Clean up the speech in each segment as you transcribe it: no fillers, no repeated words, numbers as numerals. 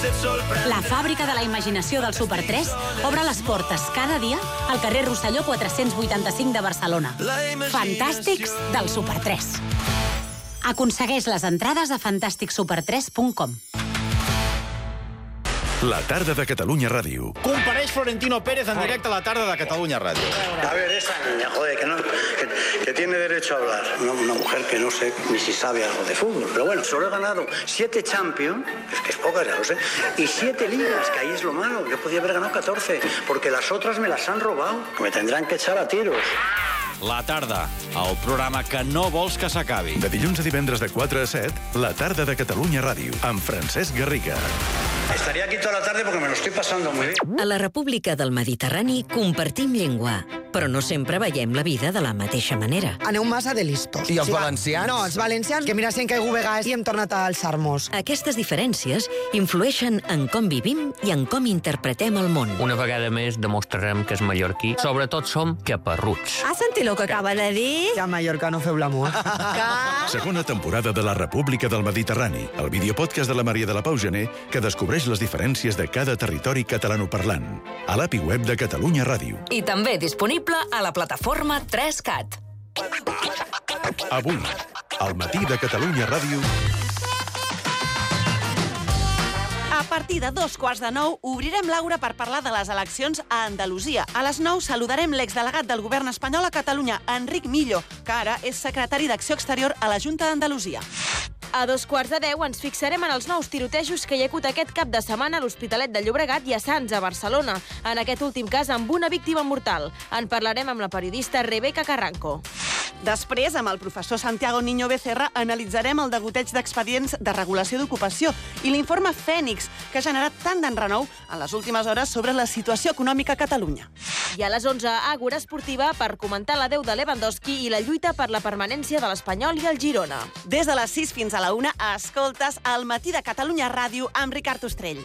La fàbrica de la imaginació del Super 3 obre les portes cada dia al carrer Rosselló 485 de Barcelona. Fantàstics del Super 3. Aconsegueix les entrades a fantasticsuper3.com. La tarda de Catalunya Ràdio. Compareix Florentino Pérez en directe a la tarda de Catalunya Ràdio. A ver, esa niña, joder, que tiene derecho a hablar. Una mujer que no sé ni si sabe algo de fútbol. Pero bueno, solo he ganado 7 Champions, es que es poca, ya lo sé, y 7 ligas, que ahí es lo malo. Yo podía haber ganado 14, porque las otras me las han robado. Me tendrán que echar a tiros. La tarda, el programa que no vols que s'acabi. De dilluns a divendres de 4 a 7, la tarda de Catalunya Ràdio, amb Francesc Garriga. Estaría aquí toda la tarde porque me lo estoy pasando muy bien. A la República del Mediterrani compartim llengua, però no sempre veiem la vida de la mateixa manera. Aneu massa de listos. I els valencians? No, els valencians, que mira si hem caigut vegades i hem tornat a alçar-nos. Aquestes diferències influeixen en com vivim i en com interpretem el món. Una vegada més demostrarem que és mallorquí. Sobretot som caparruts. Has sentit el que acaba de dir? Que a Mallorca no feu l'amor. Segona temporada de la República del Mediterrani, el videopodcast de la Maria de la Pau Gené, que descobreix les diferències de cada territori catalanoparlant. A l'API web de Catalunya Ràdio. I també disponible a la plataforma 3CAT. Avui, al matí de Catalunya Ràdio... A partir de 8:45 obrirem l'aura per parlar de les eleccions a Andalusia. A les 9 saludarem l'exdelegat del govern espanyol a Catalunya, Enric Millo, que ara és secretari d'Acció Exterior a la Junta d'Andalusia. A 9:15 ens fixarem en els nous tirotejos que hi ha hagut aquest cap de setmana a l'Hospitalet de Llobregat i a Sants, a Barcelona. En aquest últim cas, amb una víctima mortal. En parlarem amb la periodista Rebeca Carranco. Després, amb el professor Santiago Niño Becerra, analitzarem el degoteig d'expedients de regulació d'ocupació i l'informe Fènix, que ha generat tant d'enrenou en les últimes hores sobre la situació econòmica a Catalunya. I a les 11, Àgora Esportiva, per comentar l'adeu de Lewandowski i la lluita per la permanència de l'Espanyol i el Girona. Des de les 6 fins a la 1, escoltes El matí de Catalunya Ràdio amb Ricard Ostrell.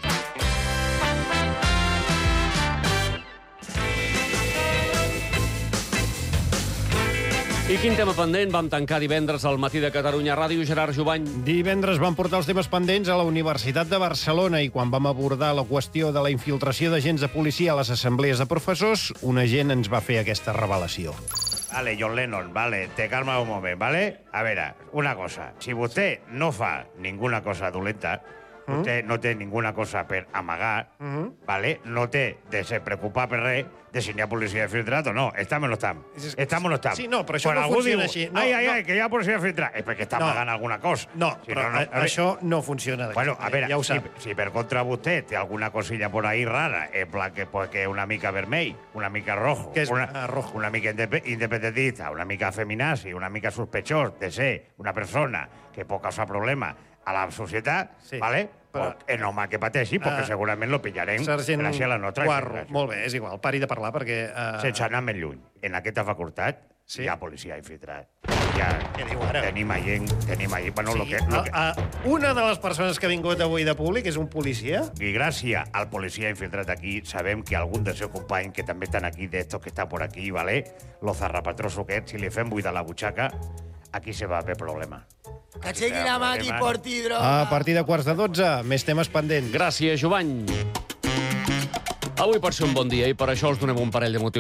I quin tema pendent vam tancar divendres al matí de Catalunya Ràdio, Gerard Jubany? Divendres vam portar els temes pendents a la Universitat de Barcelona i quan vam abordar la qüestió de la infiltració d'agents de policia a les assemblees de professors, un agent ens va fer aquesta revelació. Vale, John Lennon, vale, te calma un moment, vale? A veure, una cosa, si vostè no fa ninguna cosa dolenta, vostè no té ninguna cosa per amagar, vale? No té de ser preocupat per res, de si hi ha policia infiltrat o no. Estam o no estam? Estam o no estam? Sí, no, però això no funciona així. Ai, que hi ha policia infiltrat. És perquè està amagant alguna cosa. No, però això no funciona. Bueno, a veure, ja ho sap. si per contra vostè té alguna cosilla por ahí rara, en plan que una mica vermell, una mica rojo, que és rojo, una mica independentista, una mica feminazi, una mica sospechós de ser una persona que pot causar problema a la societat, ¿vale? Però és normal que pateixi, perquè segurament lo pillarem gràcies a la nostra Guarro, molt bé, és igual, pari de parlar, perquè... Sense anar més lluny, en aquesta facultat hi ha policia infiltrat. Tenim agent... Bueno, una de les persones que ha vingut avui de públic és un policia? I gràcies al policia infiltrat aquí, sabem que algun dels seus companys, que també estan aquí, d'estos que estan por aquí, ¿vale? Los zarrapatrosos aquests, si li fem buidar la butxaca, aquí se va a haver problema. Que aixequi la mà qui porti droga. A partir de 11:45, més temes pendents. Gràcies, Jubany. Avui pot ser un bon dia i per això us donem un parell de motius